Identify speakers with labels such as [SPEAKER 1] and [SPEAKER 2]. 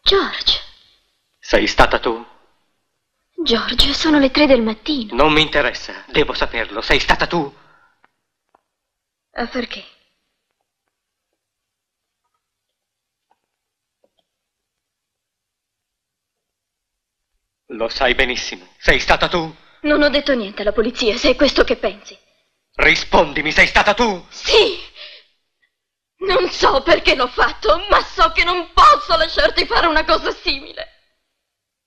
[SPEAKER 1] George.
[SPEAKER 2] Sei stata tu?
[SPEAKER 1] George, sono le 3 del mattino.
[SPEAKER 2] Non mi interessa, devo saperlo. Sei stata tu?
[SPEAKER 1] Perché?
[SPEAKER 2] Lo sai benissimo. Sei stata tu?
[SPEAKER 1] Non ho detto niente alla polizia, se è questo che pensi.
[SPEAKER 2] Rispondimi, sei stata tu?
[SPEAKER 1] Sì! Non so perché l'ho fatto, ma so che non posso lasciarti fare una cosa simile.